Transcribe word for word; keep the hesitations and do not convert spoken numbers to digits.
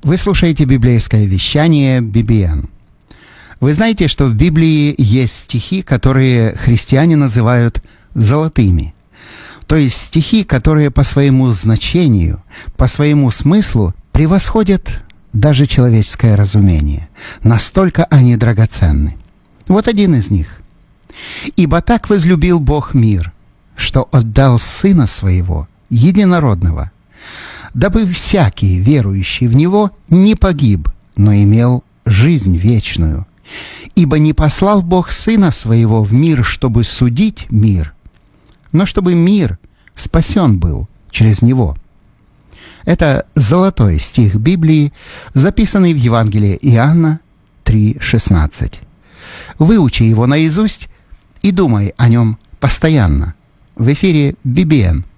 Вы слушаете библейское вещание би би эн. Вы знаете, что в Библии есть стихи, которые христиане называют золотыми. То есть стихи, которые по своему значению, по своему смыслу превосходят даже человеческое разумение. Настолько они драгоценны. Вот один из них. «Ибо так возлюбил Бог мир, что отдал Сына Своего, Единородного, дабы всякий, верующий в Него, не погиб, но имел жизнь вечную. Ибо не послал Бог Сына Своего в мир, чтобы судить мир, но чтобы мир спасен был через Него». Это золотой стих Библии, записанный в Евангелии Иоанна три шестнадцать. Выучи его наизусть и думай о нем постоянно. В эфире би би эн.